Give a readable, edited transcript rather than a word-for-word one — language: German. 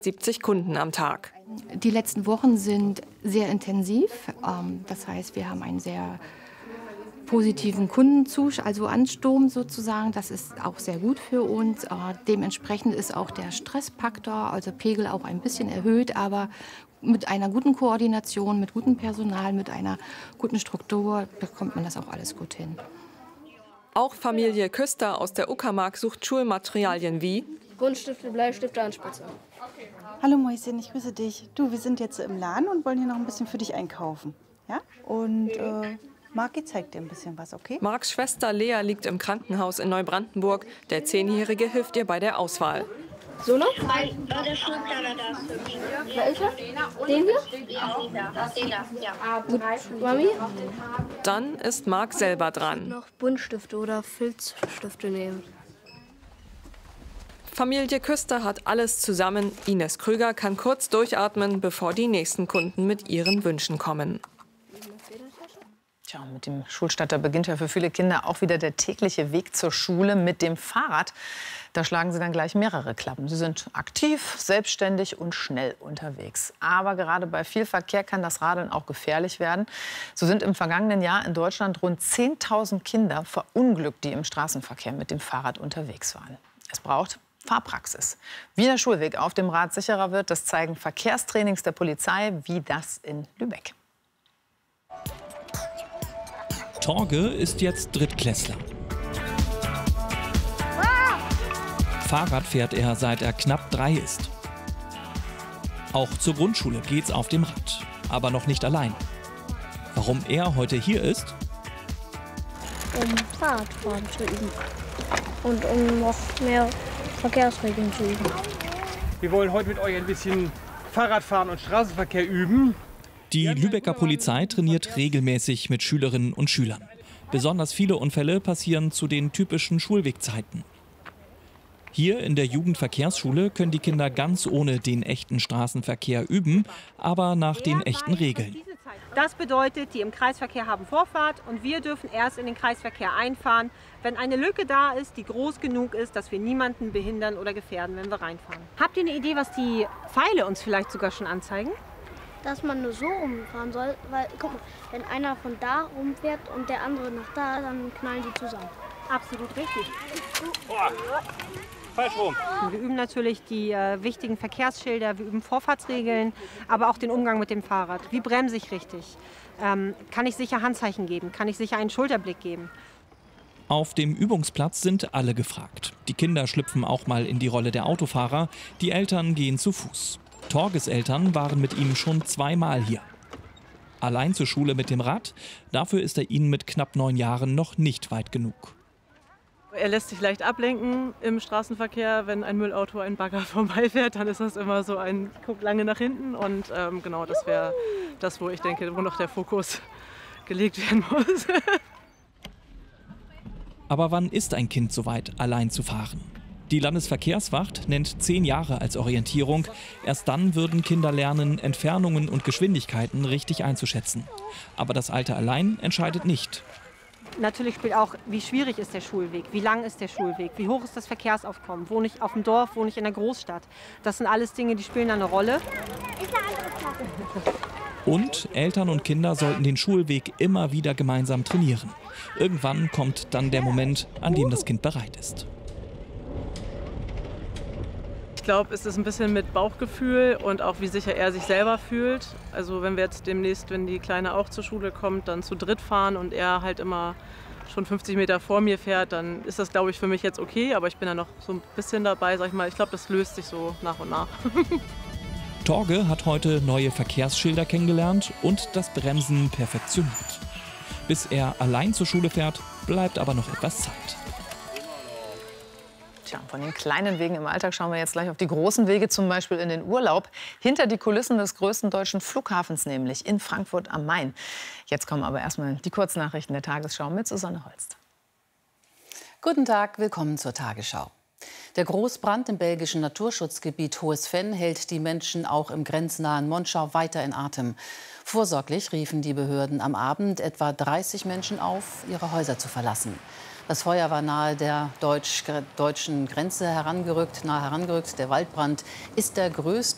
70 Kunden am Tag. Die letzten Wochen sind sehr intensiv. Das heißt, wir haben einen sehr positiven also Ansturm sozusagen. Das ist auch sehr gut für uns. Dementsprechend ist auch der Stressfaktor, also Pegel, auch ein bisschen erhöht. Aber mit einer guten Koordination, mit gutem Personal, mit einer guten Struktur bekommt man das auch alles gut hin. Auch Familie Küster aus der Uckermark sucht Schulmaterialien wie Buntstifte, Bleistifte, Anspitzer. Hallo Mäuschen, ich grüße dich. Du, wir sind jetzt im Laden und wollen hier noch ein bisschen für dich einkaufen. Ja? Und Marki zeigt dir ein bisschen was, okay? Marks Schwester Lea liegt im Krankenhaus in Neubrandenburg. Der 10-Jährige hilft ihr bei der Auswahl. So noch? Der Schulplaner, da ist hübsch. Welcher? Den hier? Ja. Gut. Mami? Dann ist Mark selber dran. Noch Buntstifte oder Filzstifte nehmen. Familie Küster hat alles zusammen. Ines Krüger kann kurz durchatmen, bevor die nächsten Kunden mit ihren Wünschen kommen. Tja, mit dem Schulstarter beginnt ja für viele Kinder auch wieder der tägliche Weg zur Schule mit dem Fahrrad. Da schlagen sie dann gleich mehrere Klappen. Sie sind aktiv, selbstständig und schnell unterwegs. Aber gerade bei viel Verkehr kann das Radeln auch gefährlich werden. So sind im vergangenen Jahr in Deutschland rund 10.000 Kinder verunglückt, die im Straßenverkehr mit dem Fahrrad unterwegs waren. Es braucht Fahrpraxis. Wie der Schulweg auf dem Rad sicherer wird, das zeigen Verkehrstrainings der Polizei, wie das in Lübeck. Torge ist jetzt Drittklässler. Fahrrad fährt er, seit er knapp 3 ist. Auch zur Grundschule geht's auf dem Rad, aber noch nicht allein. Warum er heute hier ist? Um Fahrradfahren zu üben und um noch mehr Verkehrsregeln zu üben. Wir wollen heute mit euch ein bisschen Fahrradfahren und Straßenverkehr üben. Die Lübecker Polizei trainiert regelmäßig mit Schülerinnen und Schülern. Besonders viele Unfälle passieren zu den typischen Schulwegzeiten. Hier in der Jugendverkehrsschule können die Kinder ganz ohne den echten Straßenverkehr üben, aber nach den echten Regeln. Das bedeutet, die im Kreisverkehr haben Vorfahrt und wir dürfen erst in den Kreisverkehr einfahren, wenn eine Lücke da ist, die groß genug ist, dass wir niemanden behindern oder gefährden, wenn wir reinfahren. Habt ihr eine Idee, was die Pfeile uns vielleicht sogar schon anzeigen? Dass man nur so rumfahren soll, weil, guck mal, wenn einer von da rumfährt und der andere nach da, dann knallen die zusammen. Absolut richtig. Falsch rum. Wir üben natürlich die wichtigen Verkehrsschilder, wir üben Vorfahrtsregeln, aber auch den Umgang mit dem Fahrrad. Wie bremse ich richtig? Kann ich sicher Handzeichen geben? Kann ich sicher einen Schulterblick geben? Auf dem Übungsplatz sind alle gefragt. Die Kinder schlüpfen auch mal in die Rolle der Autofahrer, die Eltern gehen zu Fuß. Torges Eltern waren mit ihm schon 2-mal hier. Allein zur Schule mit dem Rad, dafür ist er ihnen mit knapp 9 Jahren noch nicht weit genug. Er lässt sich leicht ablenken im Straßenverkehr, wenn ein Müllauto, ein Bagger vorbeifährt, dann ist das immer so ein guck lange nach hinten und genau, das wäre das, wo ich denke, wo noch der Fokus gelegt werden muss. Aber wann ist ein Kind soweit, allein zu fahren? Die Landesverkehrswacht nennt 10 Jahre als Orientierung. Erst dann würden Kinder lernen, Entfernungen und Geschwindigkeiten richtig einzuschätzen. Aber das Alter allein entscheidet nicht. Natürlich spielt auch, wie schwierig ist der Schulweg, wie lang ist der Schulweg, wie hoch ist das Verkehrsaufkommen, wohne ich auf dem Dorf, wohne ich in der Großstadt. Das sind alles Dinge, die spielen eine Rolle. Und Eltern und Kinder sollten den Schulweg immer wieder gemeinsam trainieren. Irgendwann kommt dann der Moment, an dem das Kind bereit ist. Ich glaube, es ist ein bisschen mit Bauchgefühl und auch wie sicher er sich selber fühlt. Also wenn wir jetzt demnächst, wenn die Kleine auch zur Schule kommt, dann zu dritt fahren und er halt immer schon 50 Meter vor mir fährt, dann ist das, glaube ich, für mich jetzt okay. Aber ich bin da noch so ein bisschen dabei, sag ich mal. Ich glaube, das löst sich so nach und nach. Torge hat heute neue Verkehrsschilder kennengelernt und das Bremsen perfektioniert. Bis er allein zur Schule fährt, bleibt aber noch etwas Zeit. Tja, von den kleinen Wegen im Alltag schauen wir jetzt gleich auf die großen Wege, zum Beispiel in den Urlaub. Hinter die Kulissen des größten deutschen Flughafens, nämlich in Frankfurt am Main. Jetzt kommen aber erstmal die Kurznachrichten der Tagesschau mit Susanne Holst. Guten Tag, willkommen zur Tagesschau. Der Großbrand im belgischen Naturschutzgebiet Hohes Venn hält die Menschen auch im grenznahen Monschau weiter in Atem. Vorsorglich riefen die Behörden am Abend etwa 30 Menschen auf, ihre Häuser zu verlassen. Das Feuer war nahe der deutschen Grenze nahe herangerückt. Der Waldbrand ist der größte